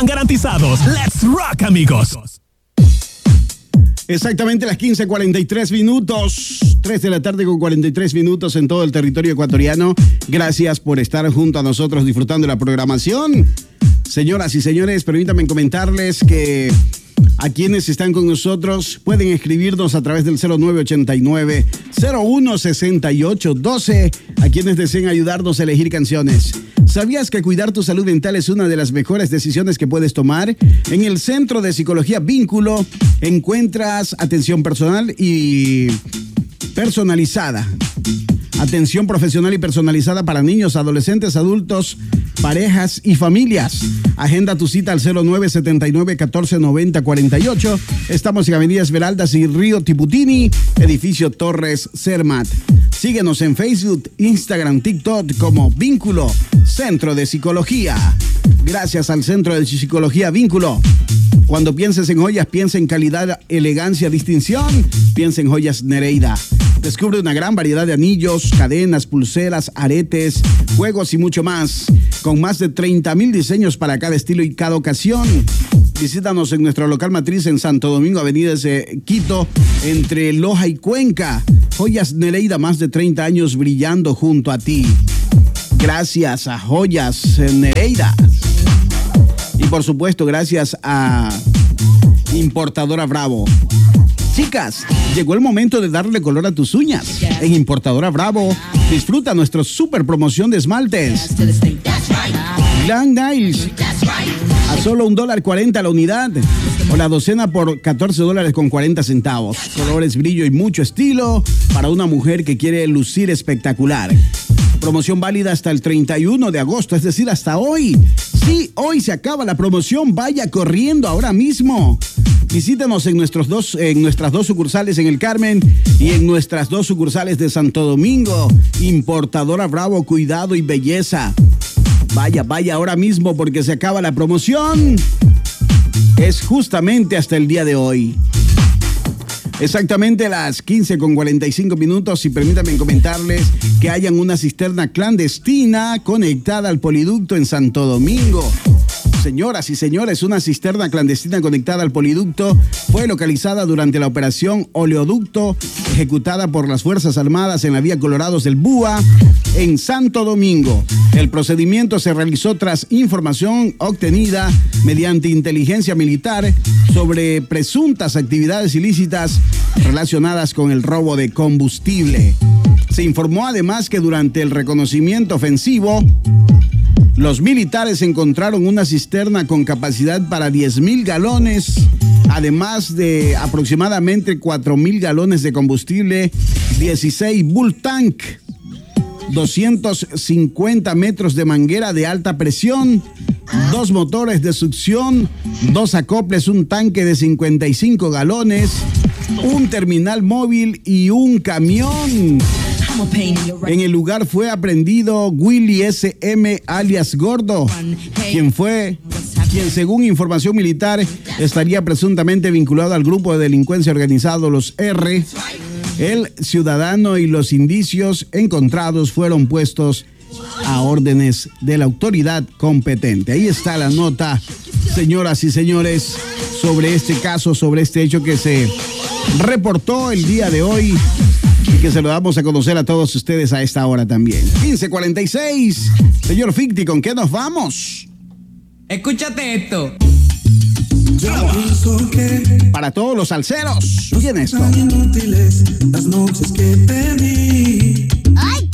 Garantizados. Let's rock, amigos. Exactamente las 15:43 minutos, 3 de la tarde con 43 minutos en todo el territorio ecuatoriano. Gracias por estar junto a nosotros disfrutando de la programación. Señoras y señores, permítanme comentarles que a quienes están con nosotros pueden escribirnos a través del 0989-016812, a quienes deseen ayudarnos a elegir canciones. ¿Sabías que cuidar tu salud mental es una de las mejores decisiones que puedes tomar? En el Centro de Psicología Vínculo encuentras atención personal y personalizada. Atención profesional y personalizada para niños, adolescentes, adultos, parejas y familias. Agenda tu cita al 0979-1490-48. Estamos en Avenida Esmeraldas y Río Tiputini, edificio Torres Cermat. Síguenos en Facebook, Instagram, TikTok como Vínculo, Centro de Psicología. Gracias al Centro de Psicología Vínculo. Cuando pienses en joyas, piensa en calidad, elegancia, distinción. Piensa en Joyas Nereida. Descubre una gran variedad de anillos, cadenas, pulseras, aretes, juegos y mucho más. Con más de 30,000 diseños para cada estilo y cada ocasión. Visítanos en nuestro local matriz en Santo Domingo, Avenida Quito, entre Loja y Cuenca. Joyas Nereida, más de 30 años brillando junto a ti. Gracias a Joyas Nereida. Y por supuesto, gracias a Importadora Bravo. Chicas, llegó el momento de darle color a tus uñas. En Importadora Bravo, disfruta nuestra super promoción de esmaltes. Glam Nails, a solo $1.40 la unidad, o la docena por $14.40. Colores, brillo y mucho estilo para una mujer que quiere lucir espectacular. Promoción válida hasta el 31 de agosto, es decir, hasta hoy. Sí, hoy se acaba la promoción, vaya corriendo ahora mismo. Visítanos en nuestras dos sucursales en El Carmen y en nuestras 2 sucursales de Santo Domingo. Importadora Bravo, cuidado y belleza. Vaya ahora mismo porque se acaba la promoción. Es justamente hasta el día de hoy. Exactamente las 15:45 minutos, y permítanme comentarles que hayan una cisterna clandestina conectada al poliducto en Santo Domingo. Señoras y señores, una cisterna clandestina conectada al poliducto fue localizada durante la operación Oleoducto ejecutada por las Fuerzas Armadas en la vía Colorados del Búa en Santo Domingo. El procedimiento se realizó tras información obtenida mediante inteligencia militar sobre presuntas actividades ilícitas relacionadas con el robo de combustible. Se informó además que durante el reconocimiento ofensivo, los militares encontraron una cisterna con capacidad para 10,000 galones, además de aproximadamente 4,000 galones de combustible, 16 bull tank, 250 metros de manguera de alta presión, 2 motores de succión, 2 acoples, un tanque de 55 galones, un terminal móvil y un camión. En el lugar fue aprehendido Willy S.M. alias Gordo, quien según información militar estaría presuntamente vinculado al grupo de delincuencia organizado Los R. El ciudadano y los indicios encontrados fueron puestos a órdenes de la autoridad competente. Ahí está la nota, señoras y señores, sobre este caso, sobre este hecho que se reportó el día de hoy y que se lo damos a conocer a todos ustedes a esta hora también. 15:46. Señor Ficti, ¿con qué nos vamos? Escúchate esto. Para todos los salseros, ¿quién es esto? Inútiles las noches que te vi. ¡Ay!